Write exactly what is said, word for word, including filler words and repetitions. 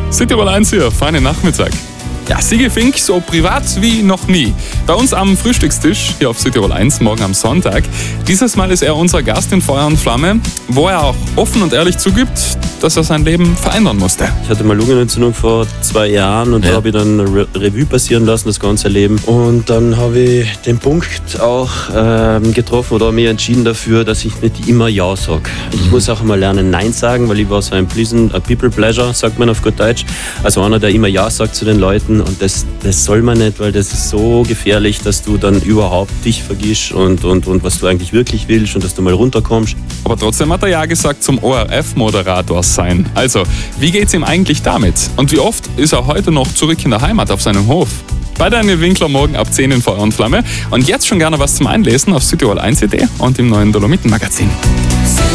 Südtirol eins hier, feinen Nachmittag. Ja, Sigi Fink, so privat wie noch nie. Bei uns am Frühstückstisch hier auf Südtirol eins, morgen am Sonntag. Dieses Mal ist er unser Gast in Feuer und Flamme, wo er auch offen und ehrlich zugibt, dass er sein Leben verändern musste. Ich hatte mal Lungenentzündung vor zwei Jahren und ja. da habe ich dann eine Re- Revue passieren lassen, das ganze Leben. Und dann habe ich den Punkt auch ähm, getroffen oder mir entschieden dafür, dass ich nicht immer Ja sage. Ich mhm. muss auch mal lernen, Nein sagen, weil ich war so ein Pleasant, a People Pleasure, sagt man auf gut Deutsch. Also einer, der immer Ja sagt zu den Leuten. Und das, das soll man nicht, weil das ist so gefährlich, dass du dann überhaupt dich vergisst und, und, und was du eigentlich wirklich willst und dass du mal runterkommst. Aber trotzdem hat er Ja gesagt zum O R F-Moderator sein. Also, wie geht's ihm eigentlich damit? Und wie oft ist er heute noch zurück in der Heimat auf seinem Hof? Bei Daniel Winkler morgen ab zehn in Feuer und Flamme. Und jetzt schon gerne was zum Einlesen auf Südtirol eins punkt de und im neuen Dolomiten-Magazin.